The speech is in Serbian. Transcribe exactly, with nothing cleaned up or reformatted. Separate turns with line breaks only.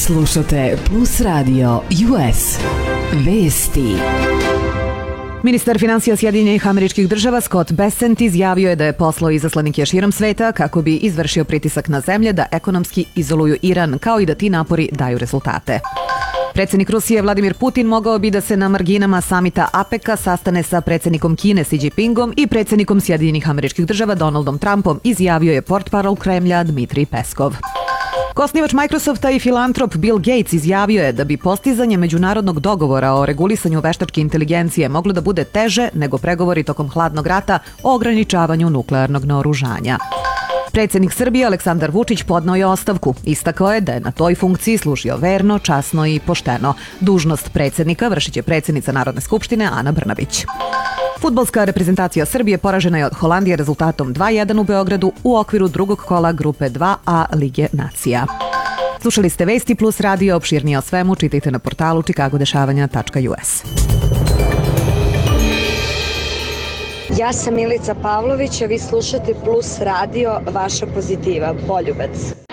Slušate Plus Radio U S. Vesti. Ministar finansija Sjedinjenih Američkih Država Scott Bessent izjavio je da je poslao izaslanike širom sveta kako bi izvršio pritisak na zemlje da ekonomski izoluju Iran, kao i da ti napori daju rezultate. Predsjednik Rusije Vladimir Putin mogao bi da se na marginama samita APEC-a sastane sa predsjednikom Kine Xi Jinpingom i predsjednikom Sjedinjenih Američkih Država Donaldom Trumpom, izjavio je portparol Kremlja Dmitrij Peskov. Osnivač Microsofta i filantrop Bill Gates izjavio je da bi postizanje međunarodnog dogovora o regulisanju veštačke inteligencije moglo da bude teže nego pregovori tokom hladnog rata o ograničavanju nuklearnog naoružanja. Predsjednik Srbije Aleksandar Vučić podneo je ostavku. Istakao je da je na toj funkciji služio verno, časno i pošteno. Dužnost predsjednika vršit će predsjednica Narodne skupštine Ana Brnabić. Fudbalska reprezentacija Srbije poražena je od Holandije rezultatom dva jedan u Beogradu u okviru drugog kola grupe dva A Lige nacija. Slušali ste Vesti Plus Radio, opširnije o svemu čitajte na portalu čikagodešavanja tačka u es.
Ja sam Milica Pavlović, a vi slušate Plus Radio, vaša pozitiva, Poljubac.